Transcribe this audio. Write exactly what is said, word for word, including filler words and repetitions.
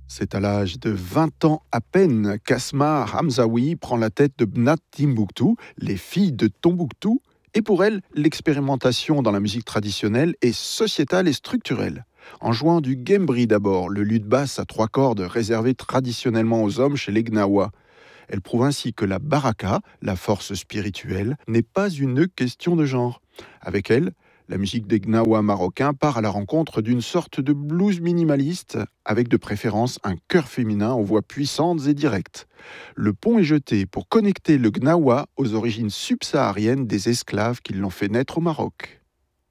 C'est à l'âge de vingt ans à peine qu'Asma Hamzaoui prend la tête de Bnat Timbuktu, les filles de Tombouctou, et pour elle, l'expérimentation dans la musique traditionnelle est sociétale et structurelle. En jouant du gembri d'abord, le luth basse à trois cordes réservé traditionnellement aux hommes chez les Gnawa. Elle prouve ainsi que la baraka, la force spirituelle, n'est pas une question de genre. Avec elle, la musique des Gnawa marocains part à la rencontre d'une sorte de blues minimaliste, avec de préférence un chœur féminin aux voix puissantes et directes. Le pont est jeté pour connecter le Gnawa aux origines subsahariennes des esclaves qui l'ont fait naître au Maroc.